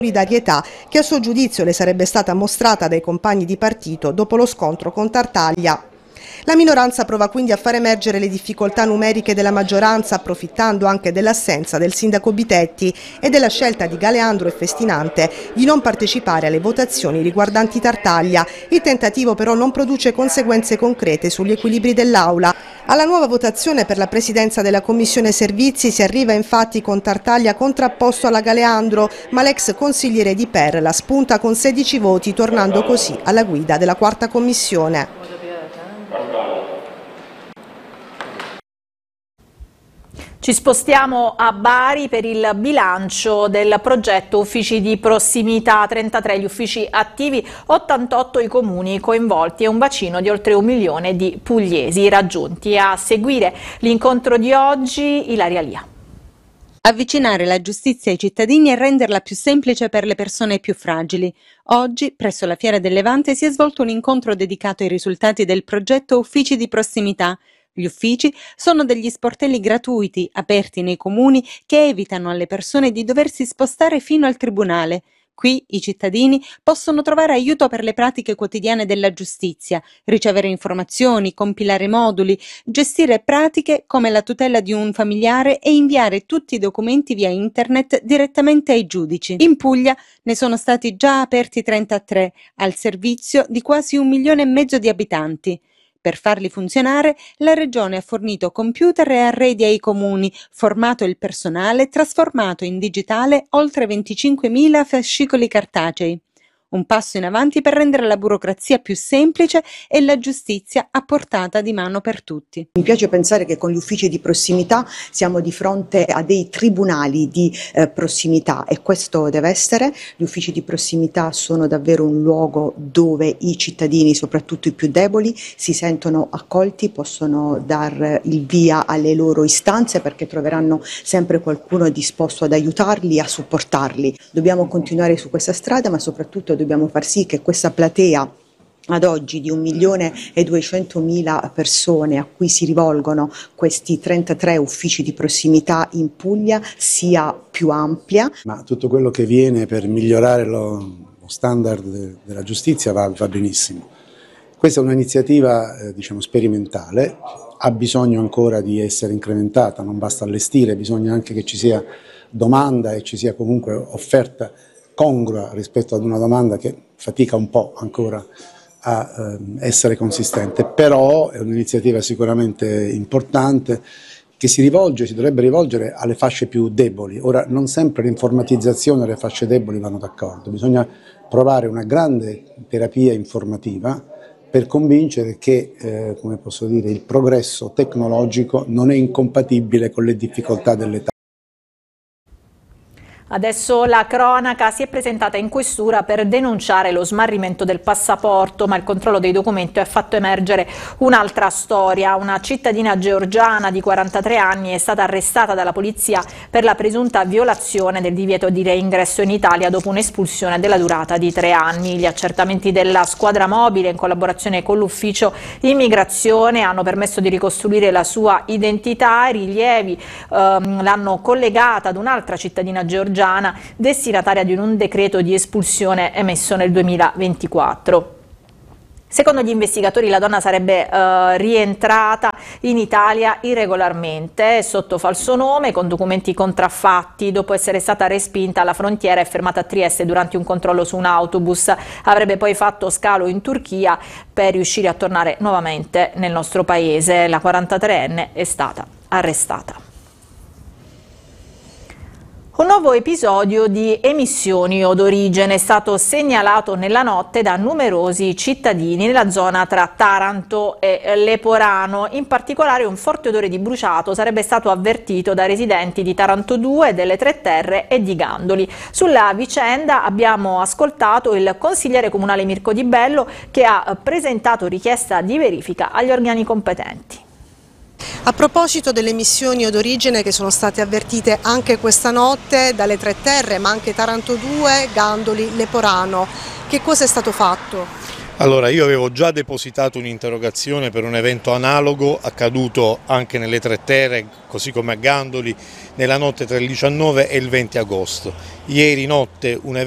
solidarietà che a suo giudizio le sarebbe stata mostrata dai compagni di partito dopo lo scontro con Tartaglia. La minoranza prova quindi a far emergere le difficoltà numeriche della maggioranza, approfittando anche dell'assenza del sindaco Bitetti e della scelta di Galeandro e Festinante di non partecipare alle votazioni riguardanti Tartaglia. Il tentativo però non produce conseguenze concrete sugli equilibri dell'Aula. Alla nuova votazione per la presidenza della Commissione Servizi si arriva infatti con Tartaglia contrapposto alla Galeandro, ma l'ex consigliere di Perla spunta con 16 voti, tornando così alla guida della quarta commissione. Ci spostiamo a Bari per il bilancio del progetto Uffici di Prossimità, 33 gli uffici attivi, 88 i comuni coinvolti e un bacino di oltre 1 milione di pugliesi raggiunti. A seguire l'incontro di oggi, Ilaria Lia. Avvicinare la giustizia ai cittadini e renderla più semplice per le persone più fragili. Oggi, presso la Fiera del Levante, si è svolto un incontro dedicato ai risultati del progetto Uffici di Prossimità. Gli uffici sono degli sportelli gratuiti, aperti nei comuni, che evitano alle persone di doversi spostare fino al tribunale. Qui i cittadini possono trovare aiuto per le pratiche quotidiane della giustizia, ricevere informazioni, compilare moduli, gestire pratiche come la tutela di un familiare e inviare tutti i documenti via internet direttamente ai giudici. In Puglia ne sono stati già aperti 33, al servizio di quasi 1,5 milioni di abitanti. Per farli funzionare, la Regione ha fornito computer e arredi ai comuni, formato il personale, trasformato in digitale oltre 25.000 fascicoli cartacei. Un passo in avanti per rendere la burocrazia più semplice e la giustizia a portata di mano per tutti. Mi piace pensare che con gli uffici di prossimità siamo di fronte a dei tribunali di prossimità, e questo deve essere. Gli uffici di prossimità sono davvero un luogo dove i cittadini, soprattutto i più deboli, si sentono accolti, possono dar il via alle loro istanze perché troveranno sempre qualcuno disposto ad aiutarli, a supportarli. Dobbiamo continuare su questa strada, ma soprattutto dobbiamo far sì che questa platea ad oggi di 1.200.000 persone a cui si rivolgono questi 33 uffici di prossimità in Puglia sia più ampia. Ma tutto quello che viene per migliorare lo standard della giustizia va benissimo. Questa è un'iniziativa sperimentale, ha bisogno ancora di essere incrementata, non basta allestire, bisogna anche che ci sia domanda e ci sia comunque offerta congrua rispetto ad una domanda che fatica un po' ancora a essere consistente, però è un'iniziativa sicuramente importante che si dovrebbe rivolgere alle fasce più deboli. Ora, non sempre l'informatizzazione e le fasce deboli vanno d'accordo, bisogna provare una grande terapia informativa per convincere che, come posso dire, il progresso tecnologico non è incompatibile con le difficoltà dell'età. Adesso la cronaca si è presentata in questura per denunciare lo smarrimento del passaporto, ma il controllo dei documenti ha fatto emergere un'altra storia. Una cittadina georgiana di 43 anni è stata arrestata dalla polizia per la presunta violazione del divieto di reingresso in Italia dopo un'espulsione della durata di 3 anni. Gli accertamenti della squadra mobile in collaborazione con l'ufficio immigrazione hanno permesso di ricostruire la sua identità. I rilievi l'hanno collegata ad un'altra cittadina georgiana destinataria di un decreto di espulsione emesso nel 2024. Secondo gli investigatori la donna sarebbe rientrata in Italia irregolarmente sotto falso nome con documenti contraffatti. Dopo essere stata respinta alla frontiera e fermata a Trieste durante un controllo su un autobus, avrebbe poi fatto scalo in Turchia per riuscire a tornare nuovamente nel nostro paese. La 43enne è stata arrestata. Un nuovo episodio di emissioni odorigene è stato segnalato nella notte da numerosi cittadini nella zona tra Taranto e Leporano. In particolare un forte odore di bruciato sarebbe stato avvertito da residenti di Taranto 2, delle Tre Terre e di Gandoli. Sulla vicenda abbiamo ascoltato il consigliere comunale Mirko Di Bello, che ha presentato richiesta di verifica agli organi competenti. A proposito delle emissioni odorigene che sono state avvertite anche questa notte dalle Tre Terre, ma anche Taranto 2, Gandoli, Leporano, che cosa è stato fatto? Allora, io avevo già depositato un'interrogazione per un evento analogo accaduto anche nelle Tre Terre, così come a Gandoli, nella notte tra il 19 e il 20 agosto. Ieri notte un evento